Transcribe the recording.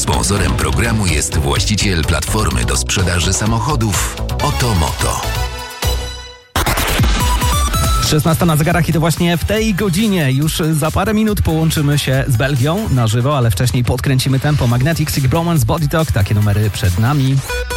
Sponsorem programu jest właściciel platformy do sprzedaży samochodów Otomoto. 16 na zegarach i to właśnie w tej godzinie. Już za parę minut połączymy się z Belgią na żywo, ale wcześniej podkręcimy tempo. Magnetic, Sick Bromance, Body Talk, takie numery przed nami.